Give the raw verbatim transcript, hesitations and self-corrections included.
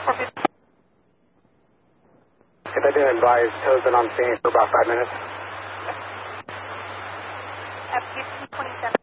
If I didn't advise, Toe's been on scene for about five minutes. F fifteen twenty-seven.